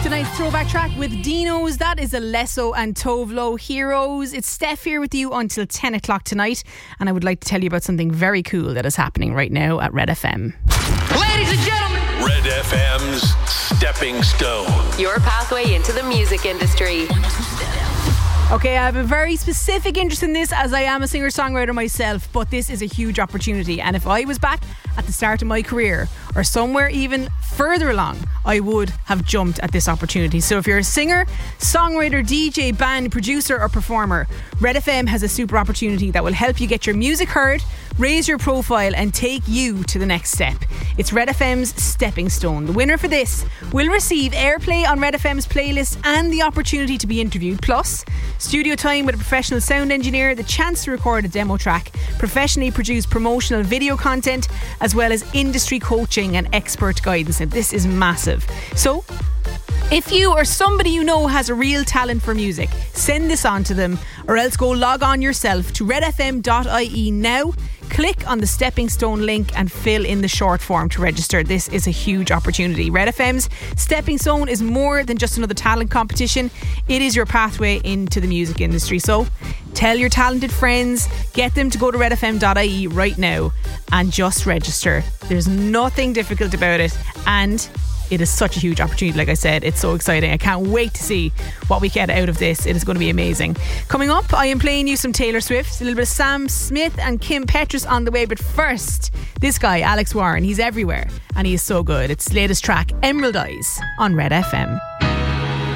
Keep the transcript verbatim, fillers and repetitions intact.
Tonight's throwback track with Dino's. That is Alesso and Tovlo, Heroes. It's Steph here with you until ten o'clock tonight, and I would like to tell you about something very cool that is happening right now at Red F M. Ladies and gentlemen, Red F M's Stepping Stone. Your pathway into the music industry. Okay, I have a very specific interest in this as I am a singer-songwriter myself, but this is a huge opportunity, and if I was back at the start of my career or somewhere even further along, I would have jumped at this opportunity. So if you're a singer, songwriter, D J, band, producer or performer, Red F M has a super opportunity that will help you get your music heard, raise your profile and take you to the next step. It's Red F M's Stepping Stone. The winner for this will receive airplay on Red F M's playlist and the opportunity to be interviewed, plus studio time with a professional sound engineer, the chance to record a demo track, professionally produce promotional video content, as well as industry coaching and expert guidance. And this is massive. So if you or somebody you know has a real talent for music, send this on to them, or else go log on yourself to red f m dot i e now. Click on the Stepping Stone link and fill in the short form to register. This is a huge opportunity. Red F M's Stepping Stone is more than just another talent competition. It is your pathway into the music industry. So tell your talented friends, get them to go to red f m dot i e right now and just register. There's nothing difficult about it, and it is such a huge opportunity. Like I said, it's so exciting. I can't wait to see what we get out of this. It is going to be amazing. Coming up, I am playing you some Taylor Swift, a little bit of Sam Smith and Kim Petras on the way. But first, this guy, Alex Warren, he's everywhere and he is so good. It's his latest track, Emerald Eyes, on Red F M.